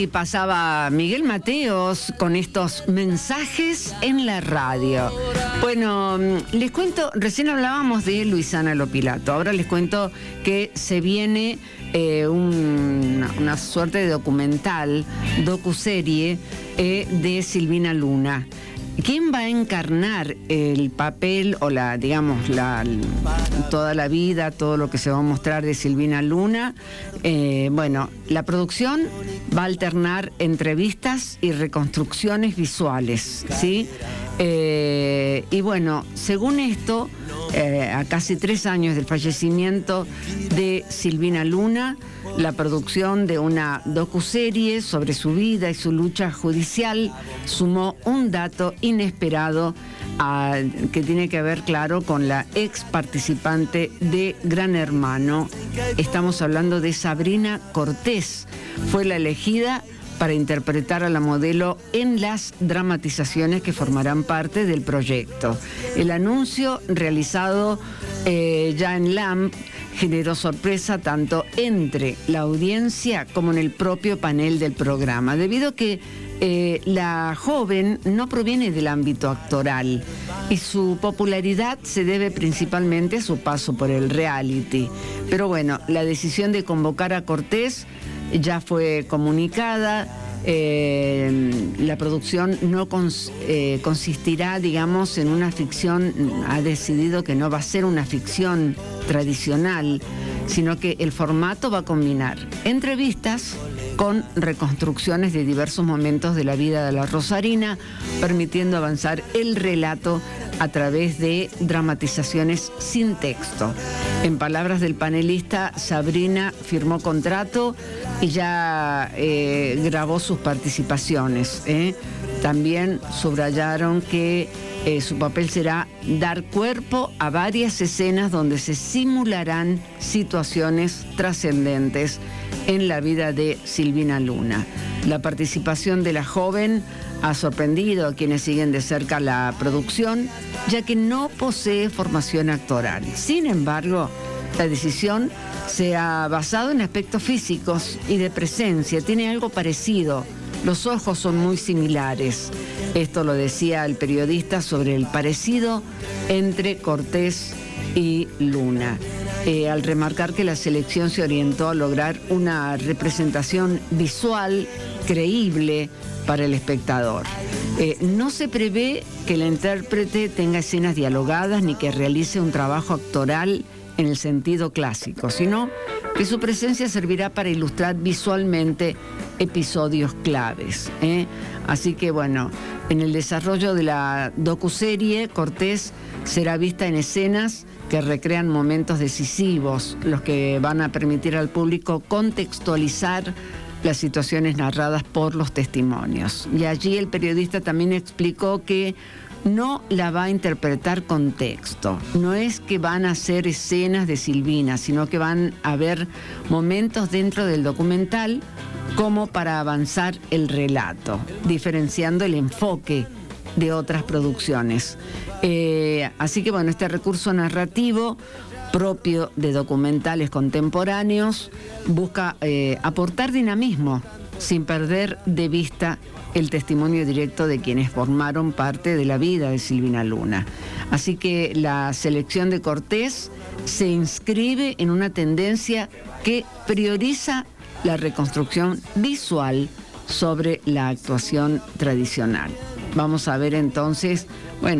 Ahí pasaba Miguel Mateos con estos mensajes en la radio. Bueno, les cuento, recién hablábamos de Luisana Lopilato, ahora les cuento que se viene una suerte de documental, docuserie de Silvina Luna. ¿Quién va a encarnar el papel o toda la vida, todo lo que se va a mostrar de Silvina Luna? Bueno, la producción va a alternar entrevistas y reconstrucciones visuales, ¿sí? Y bueno, según esto, a casi 3 años del fallecimiento de Silvina Luna, la producción de una docuserie sobre su vida y su lucha judicial sumó un dato inesperado que tiene que ver, claro, con la ex participante de Gran Hermano. Estamos hablando de Sabrina Cortés. Fue la elegida para interpretar a la modelo en las dramatizaciones que formarán parte del proyecto. El anuncio realizado ya en LAMP generó sorpresa tanto entre la audiencia como en el propio panel del programa, debido a que la joven no proviene del ámbito actoral y su popularidad se debe principalmente a su paso por el reality. Pero bueno, la decisión de convocar a Cortés ya fue comunicada. La producción no consistirá, digamos, en una ficción, ha decidido que no va a ser una ficción tradicional, sino que el formato va a combinar entrevistas con reconstrucciones de diversos momentos de la vida de la rosarina, permitiendo avanzar el relato a través de dramatizaciones sin texto. En palabras del panelista, Sabrina firmó contrato y ya grabó sus participaciones. También subrayaron que su papel será dar cuerpo a varias escenas donde se simularán situaciones trascendentes en la vida de Silvina Luna. La participación de la joven ha sorprendido a quienes siguen de cerca la producción, ya que no posee formación actoral. Sin embargo, la decisión se ha basado en aspectos físicos y de presencia. Tiene algo parecido. Los ojos son muy similares. Esto lo decía el periodista sobre el parecido entre Cortés y Luna, al remarcar que la selección se orientó a lograr una representación visual creíble para el espectador. No se prevé que el intérprete tenga escenas dialogadas ni que realice un trabajo actoral en el sentido clásico, sino que su presencia servirá para ilustrar visualmente episodios claves. Así que bueno, en el desarrollo de la docuserie, Cortés será vista en escenas que recrean momentos decisivos, los que van a permitir al público contextualizar las situaciones narradas por los testimonios. Y allí el periodista también explicó que no la va a interpretar con texto. No es que van a ser escenas de Silvina, sino que van a haber momentos dentro del documental como para avanzar el relato, diferenciando el enfoque de otras producciones. Así que bueno, este recurso narrativo propio de documentales contemporáneos busca aportar dinamismo sin perder de vista el testimonio directo de quienes formaron parte de la vida de Silvina Luna. Así que la selección de Cortés se inscribe en una tendencia que prioriza la reconstrucción visual sobre la actuación tradicional. Vamos a ver entonces, bueno,